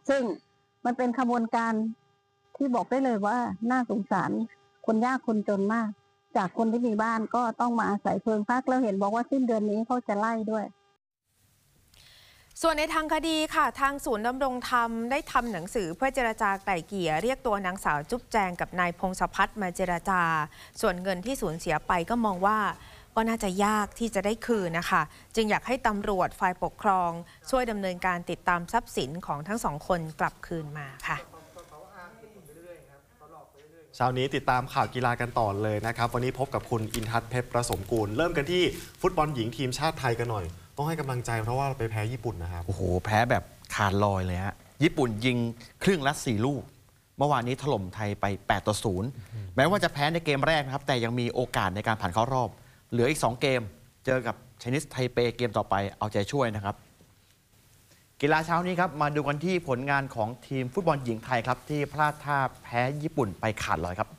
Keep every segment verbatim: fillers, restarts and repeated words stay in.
ซึ่งมันเป็นขบวนการที่บอกได้เลยว่าน่าสงสารคนยากคนจนมากจากคนที่มีบ้านก็ต้องมาอาศัยเพิงพักแล้วเห็นบอกว่าสิ้นเดือนนี้เขาจะไล่ด้วยส่วนในทางคดีค่ะทางศูนย์ดำรงธรรมได้ทำหนังสือเพื่อเจรจาไกล่เกลี่ยเรียกตัวนางสาวจุ๊บแจงกับนายพงศพัฒน์มาเจรจาส่วนเงินที่สูญเสียไปก็มองว่าก็น่าจะยากที่จะได้คืนนะคะจึงอยากให้ตำรวจฝ่ายปกครองช่วยดำเนินการติดตามทรัพย์สินของทั้งสองคนกลับคืนมาค่ะเช้านี้ติดตามข่าวกีฬากันต่อเลยนะครับวันนี้พบกับคุณอินทัศน์เพชรประสมกูลเริ่มกันที่ฟุตบอลหญิงทีมชาติไทยกันหน่อยต้องให้กำลังใจเพราะว่าไปแพ้ญี่ปุ่นนะครับโอ้โหแพ้แบบขาดลอยเลยฮะญี่ปุ่นยิงครึ่งละสี่ลูกเมื่อวานนี้ถล่มไทยไปแปดต่อศูนย์แม้ว่าจะแพ้ในเกมแรกนะครับแต่ยังมีโอกาสในการผ่านเข้ารอบเหลืออีกสองเกมเจอกับไชนีสไทเปเกมต่อไปเอาใจช่วยนะครับกีฬาเช้านี้ครับมาดูกันที่ผลงานของทีมฟุตบอลหญิงไทยครับที่พลาดท่าแพ้ญี่ปุ่นไปขาดลอยครับ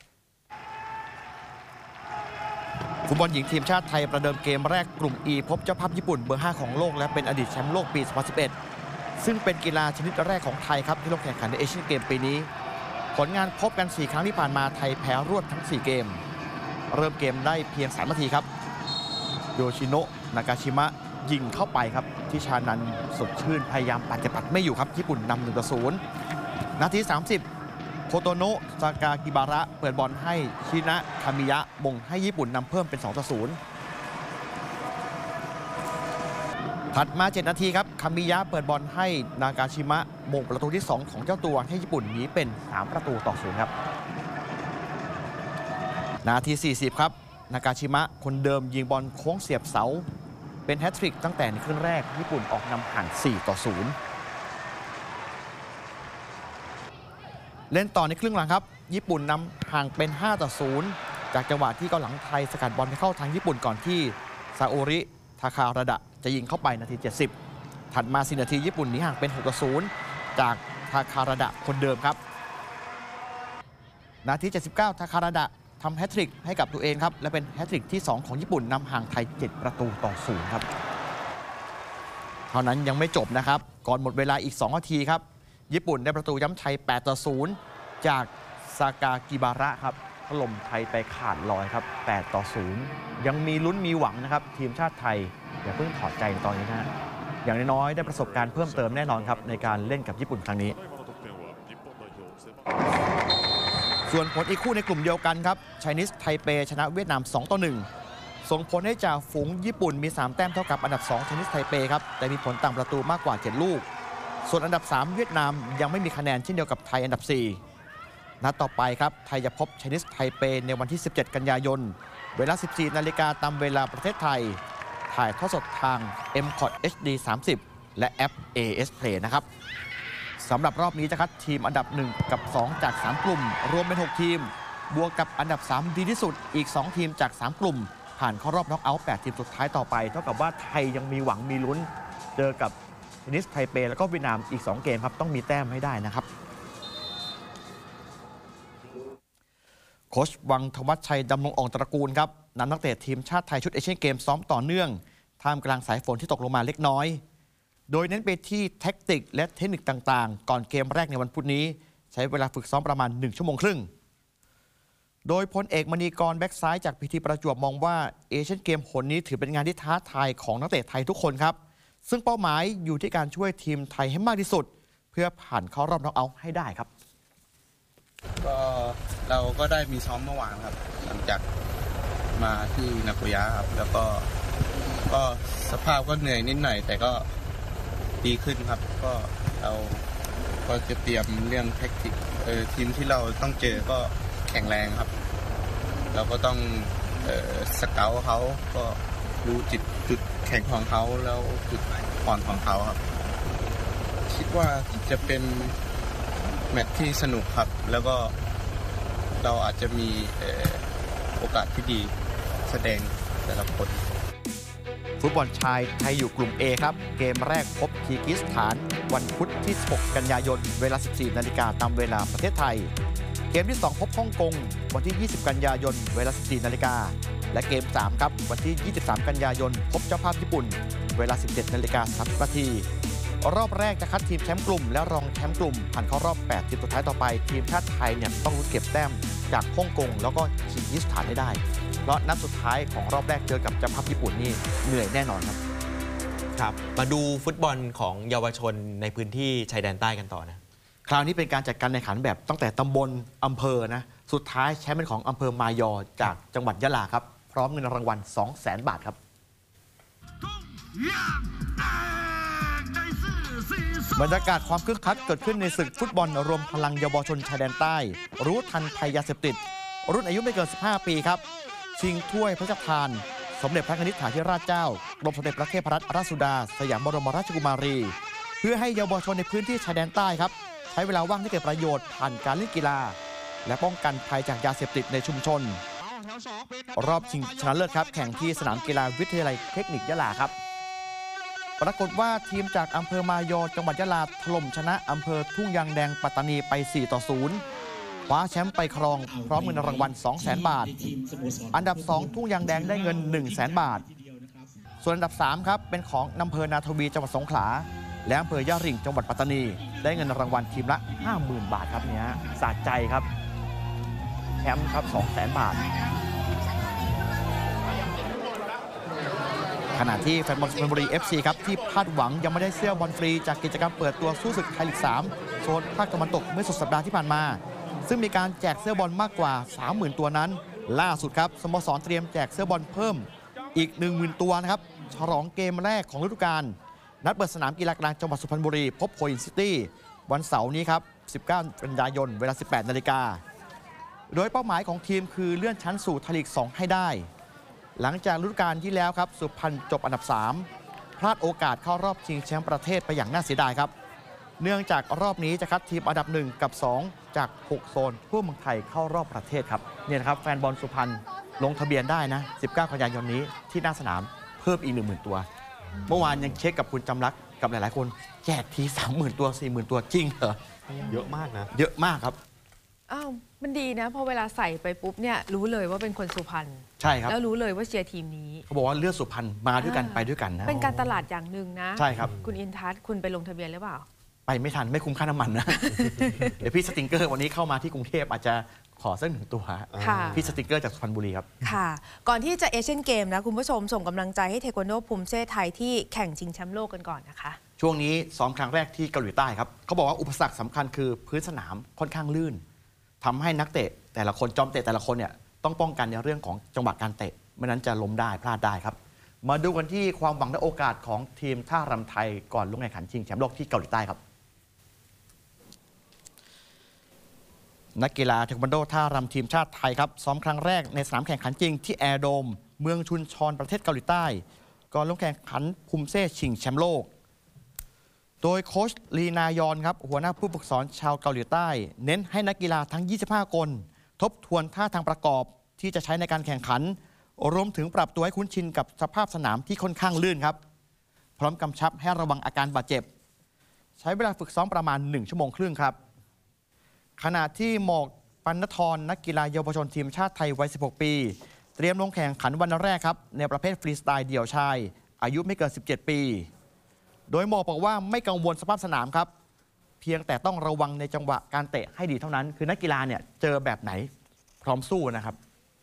ฟุตบอลหญิงทีมชาติไทยประเดิมเกมแรกกลุ่ม E พบเจ้าภาพญี่ปุ่นเบอร์ห้าของโลกและเป็นอดีตแชมป์โลกปี สองพันสิบเอ็ด ซึ่งเป็นกีฬาชนิดแรกของไทยครับที่ลงแข่งขันในเอเชียนเกมปีนี้ผลงานพบกันสี่ครั้งที่ผ่านมาไทยแพ้รวดทั้งสี่เกมเริ่มเกมได้เพียงสามนาทีครับโยชิโนะนากาชิมะยิงเข้าไปครับที่ชานันสดชื่นพยายามปัดจะปัดไม่อยู่ครับญี่ปุ่นนำหนึ่งต่อศูนย์นาทีสามสิบโคโตโนะซากากิบาระเปิดบอลให้ชินะคามิยะมงให้ญี่ปุ่นนำเพิ่มเป็นสองต่อศูนย์ถัดมาเจ็ดนาทีครับคามิยะเปิดบอลให้นากาชิมะมงประตูที่สองของเจ้าตัวให้ญี่ปุ่นหนีเป็นสามประตูต่อศูนย์ครับนาทีสี่สิบครับนากาชิมะคนเดิมยิงบอลโค้งเสียบเสาเป็นแฮตทริกตั้งแต่ในครึ่งแรกญี่ปุ่นออกนำห่างสี่ต่อศูนย์เล่นต่อในครึ่งหลังครับญี่ปุ่นนำห่างเป็นห้าต่อศูนย์จากจังหวะที่กองหลังไทยสกัดบอลไปเข้าทางญี่ปุ่นก่อนที่ซาโอริทาคาระดะจะยิงเข้าไปนาทีเจ็ดสิบถัดมาสี่นาทีญี่ปุ่นหนีห่างเป็นหกต่อศูนย์จากทาคาระดะคนเดิมครับนาทีเจ็ดสิบเก้าทาคาระดะทำแฮตทริกให้กับตัวเองครับและเป็นแฮตทริกที่สองของญี่ปุ่นนำห่างไทยเจ็ดประตูต่อศูนย์ครับเท่านั้นยังไม่จบนะครับก่อนหมดเวลาอีกสองนาทีครับญี่ปุ่นได้ประตูย้ำชัยแปดต่อศูนย์จากซากากิบาระครับถล่มไทยไปขาดลอยครับแปดต่อศูนย์ยังมีลุ้นมีหวังนะครับทีมชาติไทยอย่าเพิ่งถอดใจตอนนี้นะอย่างน้อยๆได้ประสบการณ์เพิ่มเติมแน่นอนครับในการเล่นกับญี่ปุ่นครั้งนี้ส่วนผลอีกคู่ในกลุ่มเดียวกันครับไชนีสไทเปชนะเวียดนามสองต่อหนึ่งส่งผลให้จ่าฝูงญี่ปุ่นมีสามแต้มเท่ากับอันดับสองไชนีสไทเปครับแต่มีผลต่างประตูมากกว่าเจ็ดลูกส่วนอันดับสามเวียดนามยังไม่มีคะแนนเช่นเดียวกับไทยอันดับสี่นัดต่อไปครับไทยจะพบไชนีสไทเปในวันที่สิบเจ็ดกันยายนเวลา สิบสี่นาฬิกาตามเวลาประเทศไทยถ่ายทอดสดทาง เอ็ม คอท เอช ดี สามสิบ และแอป เอ เอส Play นะครับสำหรับรอบนี้จะคัดทีมอันดับหนึ่งกับสองจากสามกลุ่มรวมเป็นหกทีมบวกกับอันดับสามดีที่สุดอีกสองทีมจากสามกลุ่มผ่านเข้ารอบน็อกเอาท์แปดทีมสุดท้ายต่อไปเท่ากับว่าไทยยังมีหวังมีลุ้นเจอกับไชนีสไทเปแล้วก็เวียดนามอีกสองเกมครับต้องมีแต้มให้ได้นะครับโค้ชวังธวัชชัยดำรงอ่องตระกูลครับนำนักเตะทีมชาติไทยชุดเอเชียนเกมซ้อมต่อเนื่องท่ามกลางสายฝนที่ตกลงมาเล็กน้อยโดยเน้นไปที่แท็กติกและเทคนิคต่างๆก่อนเกมแรกในวันพุธนี้ใช้เวลาฝึกซ้อมประมาณหนึ่งชั่วโมงครึ่งโดยพลเอกมณีกรแบ็กซ้ายจากพีทีประจวบมองว่าเอเชียนเกมหนนี้ถือเป็นงานที่ท้าทายของนักเตะไทยทุกคนครับซึ่งเป้าหมายอยู่ที่การช่วยทีมไทยให้มากที่สุดเพื่อผ่านเข้ารอบน็อกเอาท์ให้ได้ครับก็เราก็ได้มีซ้อมเมื่อวานครับหลังจากมาที่นาโกย่าครับแล้วก็ก็สภาพก็เหนื่อยนิดหน่อยแต่ก็ดีขึ้นครับก็เราก็จะเตรียมเรื่องแท็กติกเออทีมที่เราต้องเจอก็แข็งแรงครับเราก็ต้องเอ่อสเกาต์เขาก็รู้จุดจุดแข็งของเขาแล้วจุดอ่อนของเขาครับคิดว่าจะเป็นแมตช์ที่สนุกครับแล้วก็เราอาจจะมีโอกาสที่ดีแสดงแต่ละคนฟุตบอลชายไทยอยู่กลุ่ม A ครับเกมแรกพบคีร์กิสถานวันพุธที่สิบหกกันยายนเวลา สิบสี่นาฬิกาตามเวลาประเทศไทยเกมที่สองพบฮ่องกงวันที่ยี่สิบกันยายนเวลา สิบสี่นาฬิกาและเกมสามครับวันที่ยี่สิบสามกันยายนพบเจ้าภาพญี่ปุ่นเวลา สิบเจ็ดนาฬิกาสามสิบนาทีรอบแรกจะคัดทีมแชมป์กลุ่มและรองแชมป์กลุ่มผ่านเข้ารอบแปดทีมสุดท้ายต่อไปทีมชาติไทยเนี่ยต้องลุ้นเก็บแต้มจากฮ่องกงแล้วก็คีร์กิสถานให้ได้เพราะนัดสุดท้ายของรอบแรกเจอกับเจ้าภาพญี่ปุ่นนี่เหนื่อยแน่นอนครับครับมาดูฟุตบอลของเยาวชนในพื้นที่ชายแดนใต้กันต่อนะคราวนี้เป็นการจัดการแข่งขันแบบตั้งแต่ตำบลอำเภอนะสุดท้ายแชมป์เป็นของอำเภอมายอจากจังหวัดยะลาครับพร้อมเงินรางวัล สองแสน บาทครับบรรยากาศความคึกคักเกิดขึ้นในศึกฟุตบอลรวมพลังเยาวชนชายแดนใต้รู้ทันภัยยาเสพติดรุ่นอายุไม่เกินสิบห้าปีครับชิงถ้วยพระราชทานสมเด็จพระนิธิถาธิราชเจ้ากรมสมเด็จพระเทพรัตนราชสุดาสยามบรมราชกุมารีเพื่อให้เยาวชนในพื้นที่ชายแดนใต้ครับใช้เวลาว่างให้เกิดประโยชน์ผ่านการเล่นกีฬาและป้องกันภัยจากยาเสพติดในชุมชนรอบชิงชนะเลิศครับแข่งที่สนามกีฬาวิทยาลัยเทคนิคยะลาครับปรากฏว่าทีมจากอำเภอมายอจังหวัดยะลาถล่มชนะอำเภอทุ่งยางแดงปัตตานีไปสี่ต่อศูนย์คว้าแชมป์ไปครองพร้อมเงินรางวัล สองแสน บาทอันดับสองทุ่งยางแดงได้เงิน หนึ่งแสน บาทส่วนอันดับสามครับเป็นของอำเภอนาทวีจังหวัดสงขลาและอำเภอย่าริ่งจังหวัดปัตตานีได้เงินรางวัลทีมละ ห้าหมื่น บาทครับเนี่ยสะใจครับแชมป์ครับ สองแสน บาทขณะที่แฟนบอลสุพรรณบุรี เอฟ ซี ครับที่พลาดหวังยังไม่ได้เสื้อบอลฟรีจากกิจกรรมเปิดตัวสู้ศึกไทยลีกสามโซนภาคตะวันตกเมื่อสุดสัปดาห์ที่ผ่านมาซึ่งมีการแจกเสื้อบอลมากกว่า สามหมื่น ตัวนั้นล่าสุดครับสโมสรเตรียมแจกเสื้อบอลเพิ่มอีก หนึ่งหมื่น ตัวนะครับฉลองเกมแรกของฤดูกาลนัดเปิดสนามกีฬากลางจังหวัดสุพรรณบุรีพบโคอินซิตี้วันเสาร์นี้ครับสิบเก้ากันยายนเวลา สิบแปดนาฬิกาโดยเป้าหมายของทีมคือเลื่อนชั้นสู่ไทยลีกสองให้ได้หลังจากฤดูกาลที่แล้วครับสุพรรณจบอันดับสามพลาดโอกาสเข้ารอบชิงแชมป์ประเทศไปอย่างน่าเสียดายครับเนื่องจากรอบนี้จะคัดทีมอันดับหนึ่งกับสองจากหกโซนทั่วเมืองไทยเข้ารอบประเทศครับเนี่ยนะครับแฟนบอลสุพรรณลงทะเบียนได้นะสิบเก้ากันยายนนี้ที่หน้าสนามเพิ่มอีก หนึ่งหมื่น ตัวเมื่อวานยังเช็คกับคุณจำรักกับหลายๆคนแจกที สามหมื่น ตัว สี่หมื่น ตัวจริงเหรอเยอะมากนะเยอะมากครับอ้าวมันดีนะพอเวลาใส่ไปปุ๊บเนี่ยรู้เลยว่าเป็นคนสุพรรณใช่ครับแล้วรู้เลยว่าเชียร์ทีมนี้เขาบอกว่าเลือดสุพรรณมาด้วยกันไปด้วยกันนะเป็นการตลาดอย่างหนึ่งนะใช่ครับคุณอินทัศน์คุณไปลงทะเบียนหรือเปล่าไปไม่ทันไม่คุ้มค่าน้ำมันนะ เดี๋ยวพี่สติงเกอร์วันนี้เข้ามาที่กรุงเทพอาจจะขอสักหนึ่งตัวพี่สติงเกอร์จากสุพรรณบุรีครับค่ะก่อนที่จะเอเชียนเกมนะคุณผู้ชมส่งกำลังใจให้เทควันโดภูมิเซ่ไทยที่แข่งชิงแชมป์โลกกันก่อนนะคะช่วงนี้ซ้อมครั้งแรกที่เกาหลีใต้ครับเขาบอกว่าอุปสรรคสำคัญคือพื้นสนามค่อนข้างลื่นทำให้นักเตะแต่ละคนจอมเตะแต่ละคนเนี่ยต้องป้องกันในเรื่องของจังหวะการเตะไม่นั้นจะล้มได้พลาดได้ครับมาดูกันที่ความหวังและโอกาสของทีมท่ารำไทยก่อนลงแข่งขันชิงแชมป์โลกที่เกาหลีใต้ครับนักกีฬาเทควันโดท่ารำทีมชาติไทยครับซ้อมครั้งแรกในสนามแข่งขันจริงที่แอร์โดมเมืองชุนชอนประเทศเกาหลีใต้ก่อนลงแข่งขันภูมิเซ่ชิงแชมป์โลกโดยโค้ชลีนายอนครับหัวหน้าผู้ฝึกสอนชาวเกาหลีใต้เน้นให้นักกีฬาทั้งยี่สิบห้าคนทบทวนท่าทางประกอบที่จะใช้ในการแข่งขันรวมถึงปรับตัวให้คุ้นชินกับสภาพสนามที่ค่อนข้างลื่นครับพร้อมกำชับให้ระวังอาการบาดเจ็บใช้เวลาฝึกซ้อมประมาณหนึ่งชั่วโมงครึ่งครับขณะที่หมอกปัณธรนักกีฬาเยาวชนทีมชาติไทยวัยสิบหกปีเตรียมลงแข่งขันวันแรกครับในประเภทฟรีสไตล์เดี่ยวชายอายุไม่เกินสิบเจ็ดปีโดยหมอกบอกว่าไม่กังวลสภาพสนามครับเพียงแต่ต้องระวังในจังหวะการเตะให้ดีเท่านั้นคือนักกีฬาเนี่ยเจอแบบไหนพร้อมสู้นะครับ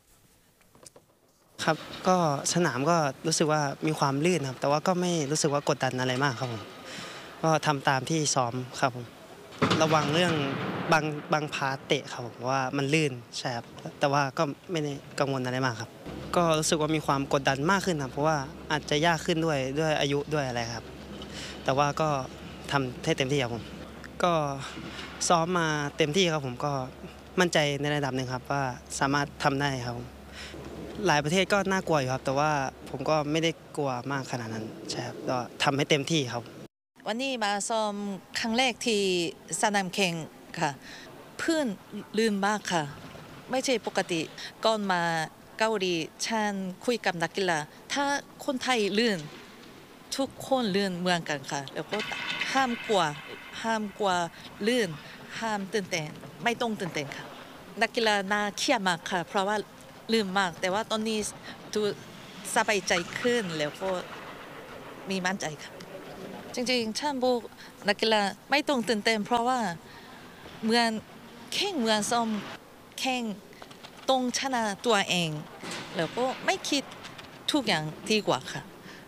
ครับก็สนามก็รู้สึกว่ามีความลื่นครับแต่ว่าก็ไม่รู้สึกว่ากดดันอะไรมากครับผมก็ทำตามที่ซ้อมครับผมระวังเรื่องบางบางพาเตะครับผมว่ามันลื่นใช่ครับแต่ว่าก็ไม่ได้กังวลอะไรมากครับก็รู้สึกว่ามีความกดดันมากขึ้นครับเพราะว่าอาจจะยากขึ้นด้วยด้วยอายุด้วยอะไรครับแต่ว่าก็ทำให้เต็มที่ครับผมก็ซ้อมมาเต็มที่ครับผมก็มั่นใจในระดับหนึ่งครับว่าสามารถทำได้ครับหลายประเทศก็น่ากลัวอยู่ครับแต่ว่าผมก็ไม่ได้กลัวมากขนาดนั้นใช่ครับก็ทำให้เต็มที่ครับวันนี้มาซ้อมครั้งแรกที่สนามแข่งค่ะเพื่อนลืมมากค่ะไม่ใช่ปกติก่อนมาเกาหลีฉันคุยกับนักกีฬาถ้าคนไทยลื่นทุกคนลื่นเหมือนกันค่ะแล้วก็ห้ามกลัวห้ามกลัวลื่นห้ามตื่นเต้นไม่ต้องตื่นเต้นค่ะนักกีฬาน่าเครียดมากค่ะเพราะว่าลื่นมากแต่ว่าตอนนี้ดูสบายใจขึ้นแล้วก็มีมั่นใจค่ะจจริงๆฉันบอกนักกีฬาไม่ต้องตื่นเต้นเพราะว่าเหมือนแข่งเหมือนซ้อมแข่งต้องชนะตัวเองแล้วก็ไม่คิดทุกอย่างดีกว่าค่ะ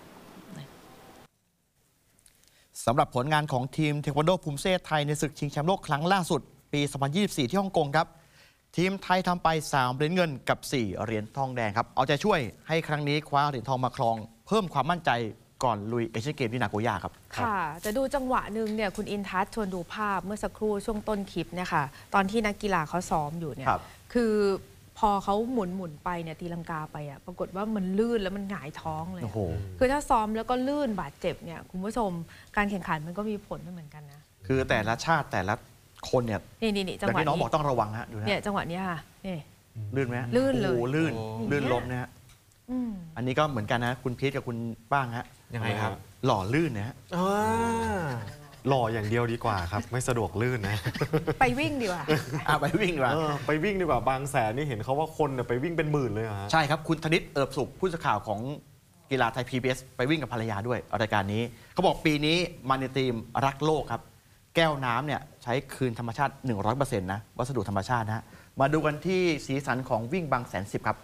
สำหรับผลงานของทีมเทควันโดภูมิเซ่ไทยในศึกชิงแชมป์โลกครั้งล่าสุดปี สองพันยี่สิบสี่ ที่ฮ่องกงครับทีมไทยทำไปสามเหรียญเงินกับสี่เหรียญทองแดงครับเอาใจช่วยให้ครั้งนี้คว้าเหรียญทองมาครองเพิ่มความมั่นใจก่อนลุยเอเชียนเกมที่นาโกย่าครับค่ะจะดูจังหวะหนึ่งเนี่ยคุณอินทัศน์ชวนดูภาพเมื่อสักครู่ช่วงต้นคลิปเนี่ยค่ะตอนที่นักกีฬาเขาซ้อมอยู่เนี่ยคือพอเขาหมุนหมุนไปเนี่ยตีลังกาไปอ่ะปรากฏว่ามันลื่นแล้วมันหงายท้องเลยคือถ้าซ้อมแล้วก็ลื่นบาดเจ็บเนี่ยคุณผู้ชมการแข่งขันมันก็มีผลไม่เหมือนกันนะคือแต่ละชาติแต่ละคนเนี่ยนี่นี่จังหวะที่น้องบอกต้องระวังฮะดูนะเนี่ยจังหวะนี้ค่ะนี่ลื่นไหมลื่นเลยลื่นลื่นล้มนะฮะอันนี้ก็เหมือนกันนะคุณพีทกับคุณป้างฮะยังไงครับหล่อลื่นนะฮะหล่ออย่างเดียวดีกว่าครับไม่สะดวกลื่นนะไปวิ่งดีกว่าไปวิ่งดีกว่าไปวิ่งดีกว่าบางแสนนี่เห็นเขาว่าคนไปวิ่งเป็นหมื่นเลยฮะใช่ครับคุณธนิตเอิบสุขผู้สื่อข่าวของกีฬาไทย พี บี เอส ไปวิ่งกับภรรยาด้วยรายการนี้เขาบอกปีนี้มาในทีมรักโลกครับแก้วน้ำเนี่ยใช้คืนธรรมชาติ หนึ่งร้อยเปอร์เซ็นต์ นะวัสดุธรรมชาตินะมาดูกันที่สีสันของวิ่งบางแสนสิบครับ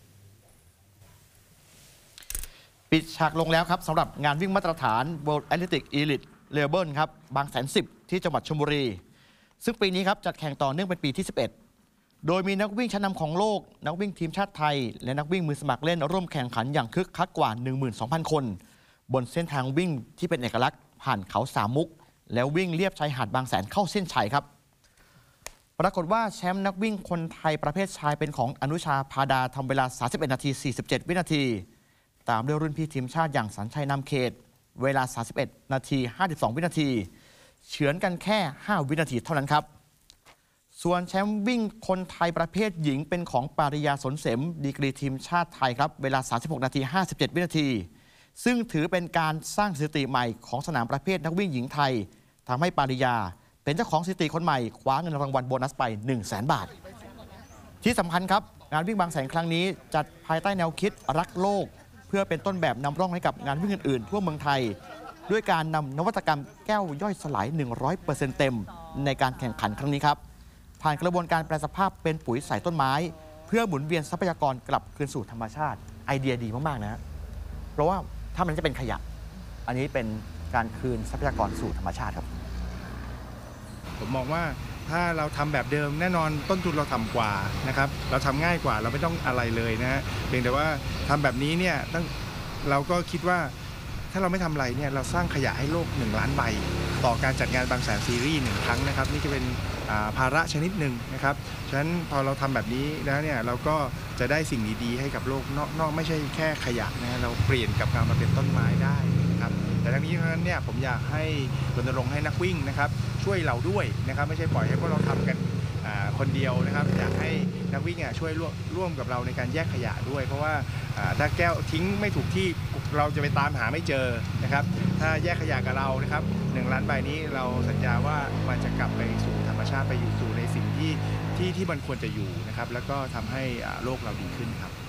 ปิดฉากลงแล้วครับสำหรับงานวิ่งมาตรฐาน World Athletic Elite Level ครับบางแสนสิบที่จังหวัดชลบุรีซึ่งปีนี้ครับจัดแข่งต่อเนื่องเป็นปีที่สิบเอ็ดโดยมีนักวิ่งชั้นนำของโลกนักวิ่งทีมชาติไทยและนักวิ่งมือสมัครเล่นร่วมแข่งขันอย่างคึกคักกว่า หนึ่งหมื่นสองพัน คนบนเส้นทางวิ่งที่เป็นเอกลักษณ์ผ่านเขาสามมุกแล้ววิ่งเลียบชายหาดบางแสนเข้าเส้นชัยครับปรากฏว่าแชมป์นักวิ่งคนไทยประเภทชายเป็นของอนุชาพาดาทำเวลาสามสิบเอ็ดนาทีสี่สิบเจ็ดวินาทีตามด้วยรุ่นพี่ทีมชาติอย่างสัญชัยนำเขตเวลาสามสิบเอ็ดนาทีห้าสิบสองวินาทีเฉือนกันแค่ห้าวินาทีเท่านั้นครับส่วนแชมป์วิ่งคนไทยประเภทหญิงเป็นของปาริยาสนเสมดีกรีทีมชาติไทยครับเวลาสามสิบหกนาทีห้าสิบเจ็ดวินาทีซึ่งถือเป็นการสร้างสถิติใหม่ของสนามประเภทนักวิ่งหญิงไทยทำให้ปาริยาเป็นเจ้าของสถิติคนใหม่คว้าเงินรางวัลโบนัสไป หนึ่งแสน บาทที่สำคัญครับงานวิ่งบางแสนครั้งนี้จัดภายใต้แนวคิดรักโลกเพื่อเป็นต้นแบบนำร่องให้กับงานวิ่งอื่นๆทั่วเมืองไทยด้วยการนำนวัตกรรมแก้วย่อยสลาย หนึ่งร้อยเปอร์เซ็นต์ เต็มในการแข่งขันครั้งนี้ครับผ่านกระบวนการแปรสภาพเป็นปุ๋ยใส่ต้นไม้เพื่อหมุนเวียนทรัพยากรกลับคืนสู่ธรรมชาติไอเดียดีมากๆนะเพราะว่าถ้ามันจะเป็นขยะอันนี้เป็นการคืนทรัพยากรสู่ธรรมชาติครับผมมองว่าถ้าเราทำแบบเดิมแน่นอนต้นทุนเราต่ำกว่านะครับเราทำง่ายกว่าเราไม่ต้องอะไรเลยนะฮะเพียงแต่ว่าทำแบบนี้เนี่ยต้องเราก็คิดว่าถ้าเราไม่ทำอะไรเนี่ยเราสร้างขยะให้โลกหนึ่งล้านใบต่อการจัดงานบางแสนซีรีส์หนึ่งครั้งนะครับนี่จะเป็นภาระชนิดหนึ่งนะครับฉะนั้นพอเราทำแบบนี้แล้วเนี่ยเราก็จะได้สิ่งดีๆให้กับโลกนอกนอกไม่ใช่แค่ขยะนะเราเปลี่ยนกับการมาเป็นต้นไม้ได้นะครับแต่ทั้งนี้ทั้งนั้นเนี่ยผมอยากให้รณรงค์ให้นักวิ่งนะครับช่วยเราด้วยนะครับไม่ใช่ปล่อยให้พวกเราทำกันคนเดียวนะครับอยากให้นักวิ่งช่วยร่วมกับเราในการแยกขยะด้วยเพราะว่าถ้าแก้วทิ้งไม่ถูกที่เราจะไปตามหาไม่เจอนะครับถ้าแยกขยะกับเรานะครับหนึ่งล้านใบนี้เราสัญญาว่ามันจะกลับไปสู่ธรรมชาติไปอยู่สู่ในสิ่งที่ที่ที่มันควรจะอยู่นะครับแล้วก็ทำให้โลกเราดีขึ้นครับ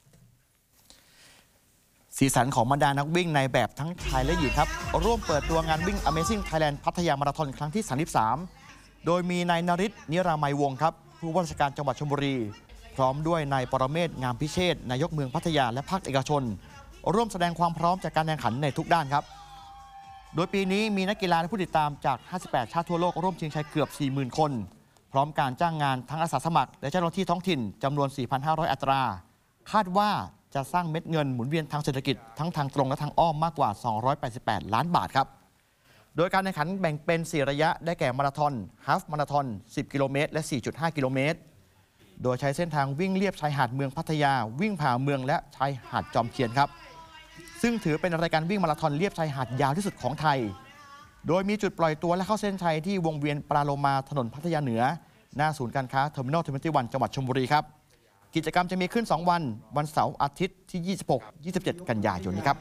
สีสันของบรรดานักวิ่งในแบบทั้งชายและหญิงครับร่วมเปิดตัวงานวิ่ง Amazing Thailand พัทยามาราธอนครั้งที่สามสิบสามโดยมีนายนฤทธิ์นิรามัยวงศ์ครับผู้ว่าราชการจังหวัดชลบุรีพร้อมด้วยนายปรเมศงามพิเชษนายกเมืองพัทยาและภาคเอกชนร่วมแสดงความพร้อมจากการแข่งขันในทุกด้านครับโดยปีนี้มีนักกีฬาและผู้ติดตามจากห้าสิบแปดชาติทั่วโลกร่วมชิงชัยเกือบ สี่หมื่น คนพร้อมการจ้างงานทั้งอาสาสมัครและเจ้าหน้าที่ท้องถิ่นจำนวน สี่พันห้าร้อย อัตราคาดว่าจะสร้างเม็ดเงินหมุนเวียนทางเศรษฐกิจทั้งทางตรงและทางอ้อมมากกว่า สองร้อยแปดสิบแปด ล้านบาทครับโดยการแข่งขันแบ่งเป็น สี่ ระยะได้แก่มาราธอนฮาล์ฟมาราธอนสิบกิโลเมตรและ สี่จุดห้า กิโลเมตรโดยใช้เส้นทางวิ่งเลียบชายหาดเมืองพัทยาวิ่งผ่าเมืองและชายหาดจอมเทียนครับซึ่งถือเป็นรายการวิ่งมาราธอนเลียบชายหาดยาวที่สุดของไทยโดยมีจุดปล่อยตัวและเข้าเส้นชัยที่วงเวียนปราโลมาถนนพัทยาเหนือหน้าศูนย์การค้าเทอร์มินอลยี่สิบเอ็ดจังหวัดชลบุรีครับกิจกรรมจะมีขึ้นสองวันวันเสาร์อาทิตย์ที่ยี่สิบหก ยี่สิบเจ็ด กันยายนนี้ครับ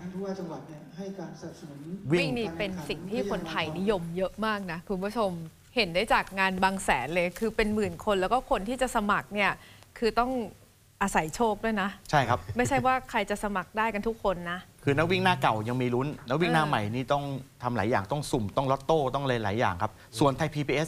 วิ่งนี่เป็นสิ่งที่คนไทยนิยมเยอะมากนะคุณผู้ชมเห็นได้จากงานบางแสนเลยคือเป็นหมื่นคนแล้วก็คนที่จะสมัครเนี่ยคือต้องอาศัยโชคด้วยนะใช่ครับไม่ใช่ว่าใครจะสมัครได้กันทุกคนนะคือนักวิ่งหน้าเก่ายังมีลุ้นนักวิ่งหน้าเออใหม่นี่ต้องทำหลายอย่างต้องสุ่มต้องลอตโต้ต้องเลยหลายอย่างครับส่วนไทย พี บี เอส